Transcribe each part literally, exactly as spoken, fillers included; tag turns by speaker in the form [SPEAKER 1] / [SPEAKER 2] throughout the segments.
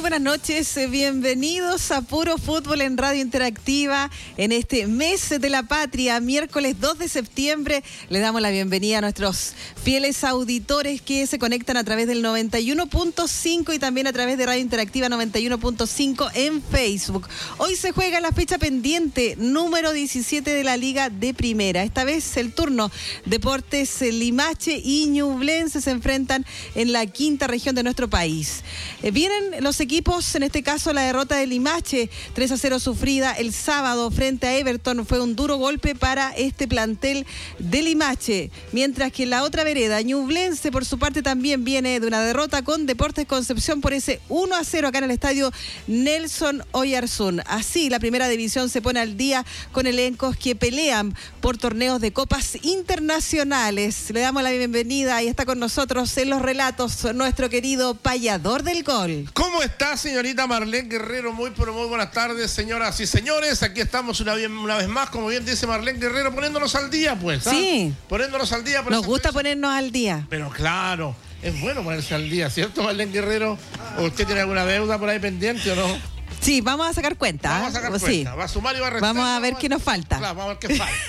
[SPEAKER 1] buenas noches. Bienvenidos a Puro Fútbol en Radio Interactiva en este mes de la patria, miércoles dos de septiembre. Les damos la bienvenida a nuestros fieles auditores que se conectan a través del noventa y uno punto cinco y también a través de Radio Interactiva noventa y uno punto cinco en Facebook. Hoy se juega la fecha pendiente número diecisiete de la Liga de Primera. Esta vez el turno Deportes Limache y Ñublense se enfrentan en la quinta región de nuestro país. Eh, vienen los equipos, en este caso la derrota de Limache, tres a cero sufrida el sábado frente a Everton, fue un duro golpe para este plantel de Limache, mientras que en la otra vereda, Ñublense por su parte también viene de una derrota con Deportes Concepción por ese uno a cero acá en el estadio Nelson Oyarzún. Así la primera división se pone al día con elencos que pelean por torneos de copas internacionales. Le damos la bienvenida y está con nosotros en los relatos nuestro querido payador del gol.
[SPEAKER 2] ¿Cómo está, señorita Marlene Guerrero? Muy, pero muy buenas tardes, señoras y señores. Aquí estamos una, una vez más, como bien dice Marlene Guerrero, poniéndonos al día, pues. ¿ah?
[SPEAKER 1] Sí.
[SPEAKER 2] Poniéndonos al día. Por
[SPEAKER 1] Nos gusta fecha. Ponernos al día.
[SPEAKER 2] Pero claro, es bueno ponerse al día, ¿cierto, Marlene Guerrero? ¿O usted tiene alguna deuda por ahí pendiente o no?
[SPEAKER 1] Sí, vamos a sacar cuenta.
[SPEAKER 2] Vamos a sacar cuenta.
[SPEAKER 1] Sí.
[SPEAKER 2] Va a sumar y va a restar.
[SPEAKER 1] Vamos a ver qué nos falta.
[SPEAKER 2] Claro, vamos a ver qué falta.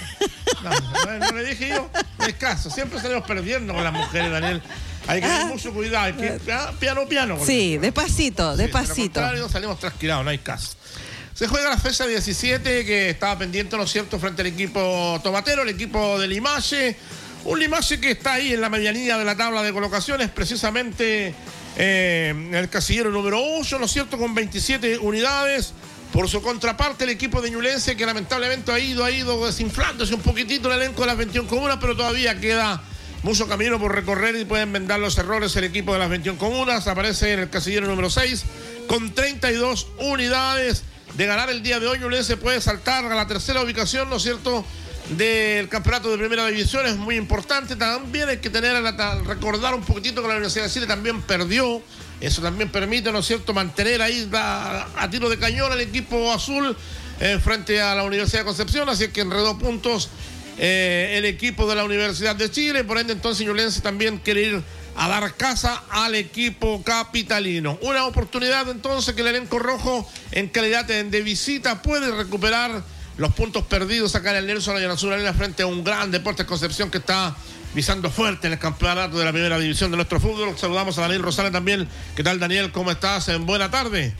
[SPEAKER 2] No, no, no le dije yo, no es caso. Siempre salimos perdiendo con las mujeres, Daniel. Hay que tener mucho cuidado. Hay que, piano, piano.
[SPEAKER 1] Sí, despacito, sí, despacito.
[SPEAKER 2] De lo salimos trasquilados, no hay caso. Se juega la fecha diecisiete que estaba pendiente, ¿no es cierto?, frente al equipo tomatero, el equipo de Limache. Un Limache que está ahí en la medianía de la tabla de colocaciones, precisamente eh, en el casillero número ocho, ¿no es cierto?, con veintisiete unidades. Por su contraparte, el equipo de Ñublense, que lamentablemente ha ido, ha ido desinflándose un poquitito el elenco de las veintiuna comunas, pero todavía queda mucho camino por recorrer y pueden vendar los errores el equipo de las veintiuna comunas. Aparece en el casillero número seis con treinta y dos unidades. De ganar el día de hoy, Ñublense puede saltar a la tercera ubicación, ¿no es cierto?, del campeonato de primera división. Es muy importante. También hay que tener, recordar un poquitito que la Universidad de Chile también perdió. Eso también permite, ¿no es cierto?, mantener ahí a, a tiro de cañón al equipo azul eh, frente a la Universidad de Concepción. Así que enredó puntos eh, el equipo de la Universidad de Chile. Por ende, entonces, Ñublense también quiere ir a dar casa al equipo capitalino. Una oportunidad, entonces, que el elenco rojo, en calidad de, de visita, puede recuperar los puntos perdidos acá en el Nelson Oyarzún Arena frente a un gran Deportes Concepción que está visando fuerte en el campeonato de la primera división de nuestro fútbol. Saludamos a Daniel Rosales también. ¿Qué tal, Daniel? ¿Cómo estás? En buena tarde.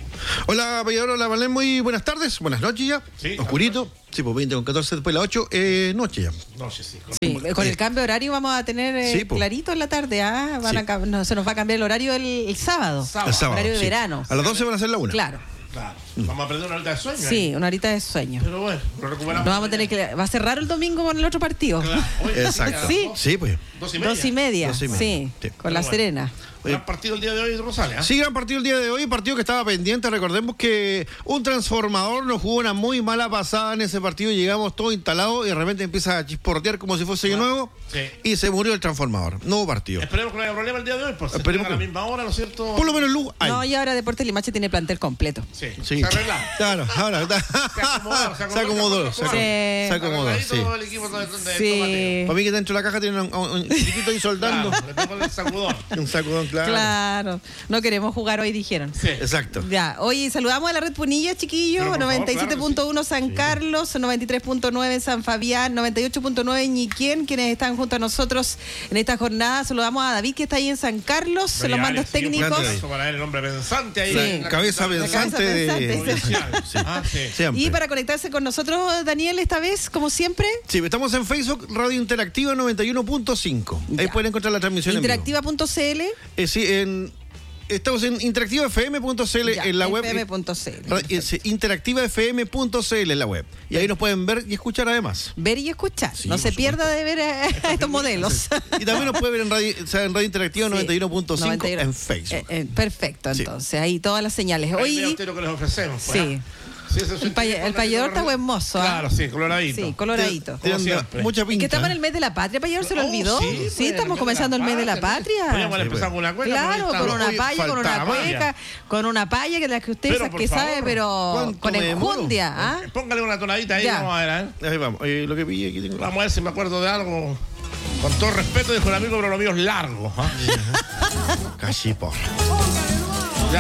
[SPEAKER 3] Hola, payador, hola, Marlene, muy buenas tardes, buenas noches ya. Sí, oscurito. Sí, pues veinte con catorce, después las ocho, eh, noche ya.
[SPEAKER 2] Noche, sí. Con,
[SPEAKER 1] sí, con el cambio de horario vamos a tener eh, sí, clarito en la tarde. ¿ah? Van sí. a, no, se nos va a cambiar el horario el, el sábado. sábado. El sábado. Horario de sí. verano.
[SPEAKER 3] A las doce van a ser la una.
[SPEAKER 1] Claro.
[SPEAKER 2] Claro. Vamos a perder una horita de sueño.
[SPEAKER 1] Sí, ahí. una horita de sueño.
[SPEAKER 2] Pero bueno, lo recuperamos.
[SPEAKER 1] No vamos a tener que. Va a ser raro el domingo con el otro partido.
[SPEAKER 2] Claro. Oye,
[SPEAKER 3] exacto.
[SPEAKER 1] Sí.
[SPEAKER 3] Sí, pues.
[SPEAKER 2] Dos y media.
[SPEAKER 1] Dos y media. Dos y media. Sí, sí. Con Pero La bueno. Serena.
[SPEAKER 2] Gran partido el día de hoy, Rosales. ¿eh?
[SPEAKER 3] Sí, gran partido el día de hoy, partido que estaba pendiente. Recordemos que un transformador nos jugó una muy mala pasada en ese partido. Llegamos todos instalados y de repente empieza a chisportear como si fuese yo nuevo. Sí. Y se murió el transformador. Nuevo partido.
[SPEAKER 2] Esperemos que no haya problema el día de hoy, pues.
[SPEAKER 3] Esperemos
[SPEAKER 2] que a la misma hora, ¿no es cierto?
[SPEAKER 3] Por lo menos luz hay.
[SPEAKER 1] No, y ahora Deportes Limache tiene plantel completo.
[SPEAKER 2] Sí, sí. Se arregla.
[SPEAKER 3] Claro, ahora está.
[SPEAKER 2] Se acomodó, se acomodó.
[SPEAKER 3] Se acomodó,
[SPEAKER 2] Se
[SPEAKER 3] acomodó.
[SPEAKER 1] Se
[SPEAKER 3] acomodó, sí.
[SPEAKER 2] Todo el equipo de, de
[SPEAKER 1] sí.
[SPEAKER 3] Para mí que dentro de la caja tiene un, un, un chiquito ahí soldando.
[SPEAKER 2] Claro, le pongo el sacudón.
[SPEAKER 3] Un sacudón, claro.
[SPEAKER 1] Claro. No queremos jugar hoy, dijeron.
[SPEAKER 2] Sí.
[SPEAKER 3] Exacto.
[SPEAKER 1] Ya, hoy saludamos a la Red Punilla, chiquillos. noventa y siete punto uno San sí. Carlos, noventa y tres punto nueve San Fabián, noventa y ocho punto nueve Ñiquén, quienes están junto a nosotros en esta jornada. Saludamos a David, que está ahí en San Carlos, en los mandos sí, técnicos.
[SPEAKER 2] Para él, el hombre pensante ahí.
[SPEAKER 1] Sí.
[SPEAKER 2] En la
[SPEAKER 3] cabeza pensante.
[SPEAKER 1] De...
[SPEAKER 3] Sí.
[SPEAKER 2] Ah, sí.
[SPEAKER 1] Y para conectarse con nosotros, Daniel, esta vez, como siempre.
[SPEAKER 3] Sí, estamos en Facebook, Radio Interactiva noventa y uno punto cinco. Ahí pueden encontrar la transmisión
[SPEAKER 1] Interactiva punto c l.
[SPEAKER 3] Eh, sí, en... Estamos en interactiva f m punto c l en la web.
[SPEAKER 1] f m punto c l.
[SPEAKER 3] interactiva f m punto c l en la web. Y ahí nos pueden ver y escuchar además.
[SPEAKER 1] Ver y escuchar. Sí, no se
[SPEAKER 3] supuesto.
[SPEAKER 1] pierda de ver a, a estos modelos.
[SPEAKER 3] Y también nos puede ver en Radio, o sea, en Radio Interactiva sí. noventa y uno punto cinco en Facebook.
[SPEAKER 1] Eh, eh, perfecto, entonces. Sí. Ahí todas las señales. Hoy.
[SPEAKER 2] Usted lo que les ofrecemos.
[SPEAKER 1] Pues, sí. Sí, el, pay, el payador está buen mozo. ¿eh?
[SPEAKER 2] Claro, sí, coloradito.
[SPEAKER 1] Sí, coloradito.
[SPEAKER 3] Mucha pinta.
[SPEAKER 1] ¿Y que estamos en el mes de la patria, payador? ¿Se lo olvidó?
[SPEAKER 2] Oh, sí,
[SPEAKER 1] sí, estamos comenzando el mes de la patria.
[SPEAKER 2] Podríamos empezar con una cueca.
[SPEAKER 1] Claro, con una paya, con una cueca, con una paya, que es la que usted pero, que favor, sabe, pero con enjundia. ¿ah?
[SPEAKER 2] Póngale una tonadita ahí, ya. Vamos a ver. ¿eh?
[SPEAKER 3] Ahí vamos, eh, lo que pillé aquí tengo.
[SPEAKER 2] Vamos a ver si me acuerdo de algo. Con todo respeto, dijo el amigo, pero lo mío es largo. ¿eh?
[SPEAKER 3] Casi por.
[SPEAKER 2] Ya.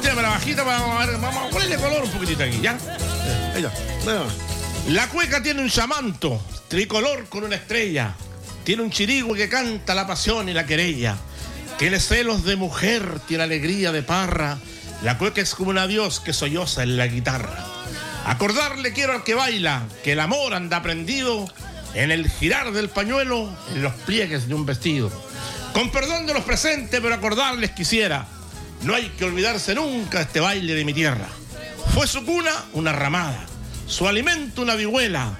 [SPEAKER 2] tírame la bajita, vamos a, ver, vamos a ponerle color un poquitito aquí, ¿ya?
[SPEAKER 3] Ahí está. Bueno.
[SPEAKER 2] La cueca tiene un chamanto, tricolor con una estrella. Tiene un chirigüe que canta la pasión y la querella. Tiene celos de mujer, tiene alegría de parra. La cueca es como un adiós que solloza en la guitarra. Acordarle quiero al que baila, que el amor anda prendido en el girar del pañuelo, en los pliegues de un vestido. Con perdón de los presentes, pero acordarles quisiera, no hay que olvidarse nunca este baile de mi tierra. Fue su cuna una ramada, su alimento una vihuela,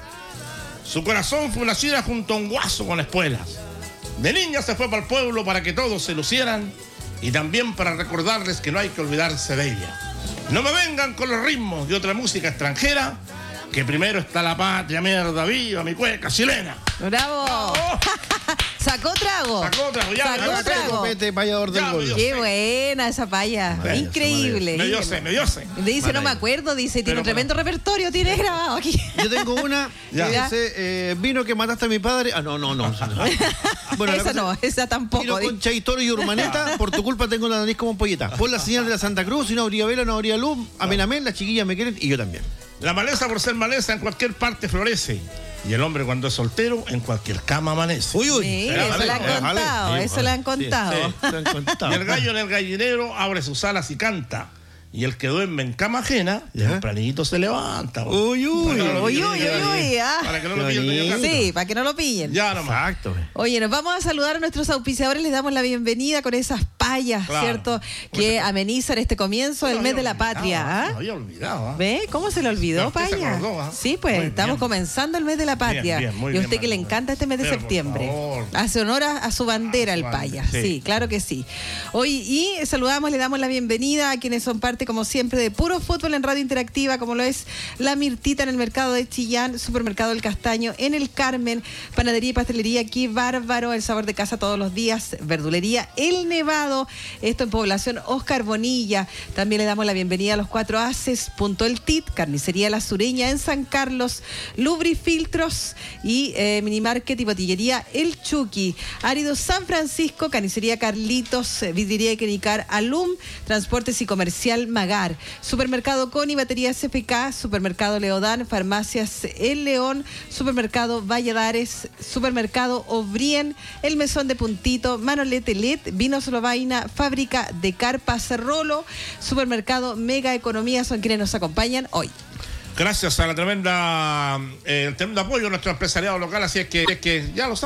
[SPEAKER 2] su corazón fue una sierra junto a un guaso con espuelas. De niña se fue para el pueblo para que todos se lucieran y también para recordarles que no hay que olvidarse de ella. No me vengan con los ritmos de otra música extranjera, que primero está la patria, mierda, viva mi cueca chilena.
[SPEAKER 1] ¡Bravo!
[SPEAKER 2] ¡Oh!
[SPEAKER 1] Sacó trago.
[SPEAKER 2] Sacó trago, ya.
[SPEAKER 1] Sacó
[SPEAKER 2] ya,
[SPEAKER 1] trago.
[SPEAKER 3] Copete, payador del
[SPEAKER 2] Ya,
[SPEAKER 3] gol.
[SPEAKER 2] yo
[SPEAKER 1] Qué
[SPEAKER 2] sé.
[SPEAKER 1] buena esa paya.
[SPEAKER 3] Vaya,
[SPEAKER 1] Increíble.
[SPEAKER 2] Me dio sed, me dio sed.
[SPEAKER 1] Dice, no me acuerdo, dice, tiene
[SPEAKER 2] Pero
[SPEAKER 1] un tremendo repertorio, tiene grabado aquí.
[SPEAKER 3] Yo tengo una
[SPEAKER 2] Ya.
[SPEAKER 3] que dice, eh, vino que mataste a mi padre. Ah, no, no, no. Bueno, la
[SPEAKER 1] esa
[SPEAKER 3] cosa-
[SPEAKER 1] no, esa tampoco.
[SPEAKER 3] Vino con Chaitoro y Urmaneta, por tu culpa tengo la nariz como polleta. Pon la señal de la Santa Cruz, si no habría vela, no habría luz. Amén, amén, las chiquillas me quieren y yo también.
[SPEAKER 2] La maleza por ser maleza en cualquier parte florece. Y el hombre cuando es soltero en cualquier cama amanece.
[SPEAKER 3] Uy, uy.
[SPEAKER 1] Sí,
[SPEAKER 2] Pero
[SPEAKER 1] eso
[SPEAKER 2] vale,
[SPEAKER 1] le han
[SPEAKER 2] eh,
[SPEAKER 1] contado,
[SPEAKER 3] vale.
[SPEAKER 1] eso le han contado.
[SPEAKER 2] sí.
[SPEAKER 3] Se han contado.
[SPEAKER 2] Y el gallo en el gallinero abre sus alas y canta. Y el que duerme en cama ajena,
[SPEAKER 3] ¿Ya?
[SPEAKER 2] tempranito se levanta.
[SPEAKER 3] Uy, uy.
[SPEAKER 2] Para que no lo
[SPEAKER 1] Uy,
[SPEAKER 2] pillen,
[SPEAKER 1] uy,
[SPEAKER 2] ya,
[SPEAKER 1] uy, uy, ah.
[SPEAKER 2] Para que no lo
[SPEAKER 3] Qué
[SPEAKER 2] pillen, señor
[SPEAKER 3] bonito.
[SPEAKER 2] Castro.
[SPEAKER 1] Sí, para que no lo pillen.
[SPEAKER 2] Ya nomás.
[SPEAKER 3] Exacto.
[SPEAKER 1] Oye, nos vamos a saludar a nuestros auspiciadores, les damos la bienvenida con esas payas,
[SPEAKER 2] Claro.
[SPEAKER 1] ¿cierto? Que amenizan este comienzo del
[SPEAKER 2] Me
[SPEAKER 1] mes
[SPEAKER 2] había
[SPEAKER 1] de la
[SPEAKER 2] olvidado,
[SPEAKER 1] patria.
[SPEAKER 2] Me
[SPEAKER 1] ¿Ah?
[SPEAKER 2] había olvidado. ¿ah?
[SPEAKER 1] ¿Ve? ¿Cómo se le olvidó,
[SPEAKER 2] Pero usted se
[SPEAKER 1] paya?
[SPEAKER 2] acordó, ¿ah?
[SPEAKER 1] Sí, pues
[SPEAKER 2] Muy
[SPEAKER 1] estamos
[SPEAKER 2] bien.
[SPEAKER 1] comenzando el mes de la patria.
[SPEAKER 2] Bien, bien, muy
[SPEAKER 1] y a usted
[SPEAKER 2] bien,
[SPEAKER 1] que le
[SPEAKER 2] Manuel.
[SPEAKER 1] encanta este mes de
[SPEAKER 2] Pero, por
[SPEAKER 1] septiembre.
[SPEAKER 2] favor.
[SPEAKER 1] Hace honor a, a su bandera,
[SPEAKER 2] A
[SPEAKER 1] el
[SPEAKER 2] su
[SPEAKER 1] paya.
[SPEAKER 2] bandera,
[SPEAKER 1] Sí.
[SPEAKER 2] sí.
[SPEAKER 1] claro que sí. Hoy y saludamos, le damos la bienvenida a quienes son parte, como siempre, de Puro Fútbol en Radio Interactiva, como lo es La Mirtita en el mercado de Chillán, Supermercado El Castaño en el Carmen, Panadería y Pastelería aquí Bárbaro, el sabor de casa todos los días, Verdulería El Nevado, esto en población Oscar Bonilla. También le damos la bienvenida a los Cuatro Haces, Punto El Tit, Carnicería La Sureña en San Carlos, Lubrifiltros y eh, Minimarket y Botillería El Chucky, Árido San Francisco, Carnicería Carlitos, eh, Vidriería y Clínica Alum, Transportes y Comercial Magar, Supermercado Coni, Baterías F K, Supermercado Leodán, Farmacias El León, Supermercado Valladares, Supermercado Obrien, El Mesón de Puntito, Manolete L E D, Vinos Lovaina, Fábrica de Carpas Rolo, Supermercado Mega Economía son quienes nos acompañan hoy.
[SPEAKER 2] Gracias a la tremenda, eh, el tremendo apoyo de nuestro empresariado local, así es que, es que ya lo saben.